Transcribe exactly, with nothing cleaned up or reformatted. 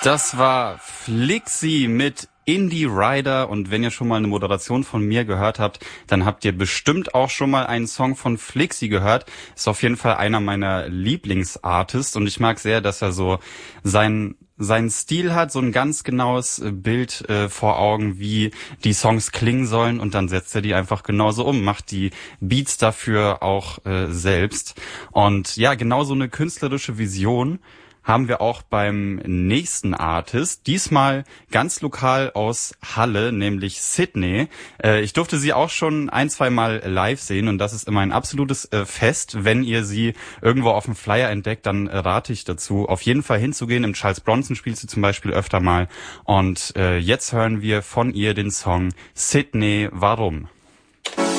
Das war Flixi mit Indie Rider, und wenn ihr schon mal eine Moderation von mir gehört habt, dann habt ihr bestimmt auch schon mal einen Song von Flixi gehört. Ist auf jeden Fall einer meiner Lieblingsartists, und ich mag sehr, dass er so seinen seinen Stil hat, so ein ganz genaues Bild äh, vor Augen, wie die Songs klingen sollen, und dann setzt er die einfach genauso um, macht die Beats dafür auch äh, selbst. Und ja, genau so eine künstlerische Vision haben wir auch beim nächsten Artist, diesmal ganz lokal aus Halle, nämlich Sydney. Äh, ich durfte sie auch schon ein, zwei Mal live sehen, und das ist immer ein absolutes äh, Fest. Wenn ihr sie irgendwo auf dem Flyer entdeckt, dann äh, rate ich dazu, auf jeden Fall hinzugehen. Im Charles Bronson spielt sie zum Beispiel öfter mal. Und äh, jetzt hören wir von ihr den Song Sydney, warum?